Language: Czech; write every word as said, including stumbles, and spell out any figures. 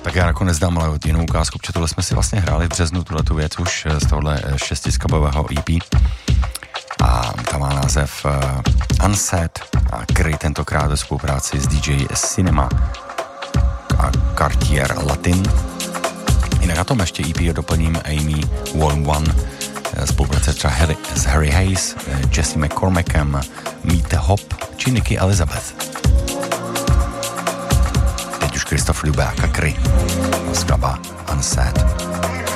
Tak já nakonec dám ale jinou ukázku, protože tohle jsme si vlastně hráli v březnu, tuhletu věc už z tohle šestiskabového E P. A ta má název uh, Unset a Kry tentokrát ve spolupráci s D J Cinema a Cartier Latin. Jinak na tom ještě E P doplním Amy One One, spolupráce třeba Harry, s Harry Hayes, Jesse McCormackem, Meet the Hop či Nikki Elizabeth. Teď už Christoph Lubák a Kry. Skladba Unset.